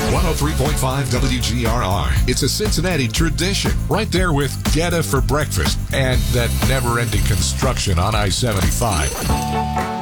103.5 WGRR. It's a Cincinnati tradition, right there with Geta for breakfast and that never-ending construction on I-75.